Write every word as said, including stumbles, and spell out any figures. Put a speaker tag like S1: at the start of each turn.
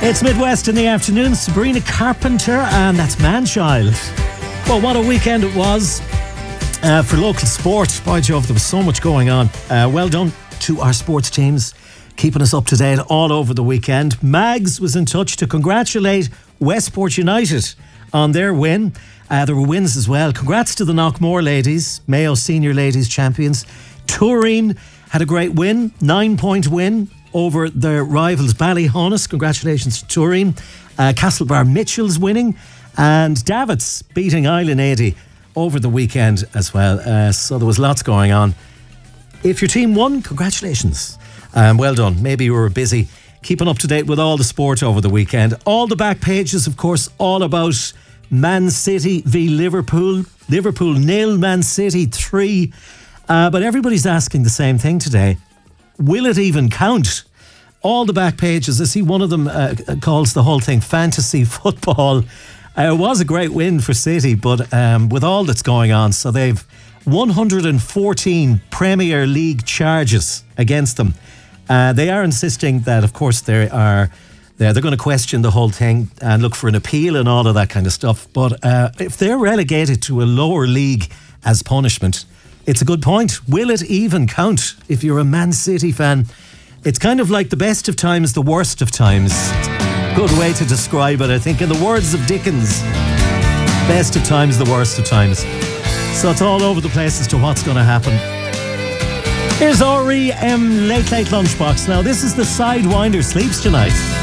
S1: It's Midwest in the afternoon. Sabrina Carpenter, and that's Manchild. Well, what a weekend it was uh, for local sport. By Jove, there was so much going on. Uh, well done to our sports teams, keeping us up to date all over the weekend. Mags was in touch to congratulate Westport United on their win. Uh, there were wins as well. Congrats to the Knockmore ladies, Mayo Senior Ladies Champions. Turin had a great win, nine-point win over their rivals Ballyhonus. Congratulations to Turin. Uh, Castlebar Mitchell's winning, and Davits beating Island eighty over the weekend as well. Uh, so there was lots going on. If your team won, congratulations. Um, well done. Maybe you were busy keeping up to date with all the sport over the weekend. All the back pages, of course, all about Man City v Liverpool. Liverpool nil, Man City three. Uh, but everybody's asking the same thing today. Will it even count? All the back pages. I see one of them uh, calls the whole thing fantasy football. Uh, it was a great win for City, but um, with all that's going on, so they've one hundred fourteen Premier League charges against them. Uh, they are insisting that, of course, they are they're, they're going to question the whole thing and look for an appeal and all of that kind of stuff. But uh, if they're relegated to a lower league as punishment, it's a good point. Will it even count if you're a Man City fan? It's kind of like the best of times, the worst of times. Good way to describe it, I think. In the words of Dickens, best of times, the worst of times. So it's all over the place as to what's going to happen. Here's R E M Late Late Lunchbox. Now, this is the Sidewinder Sleeps Tonight.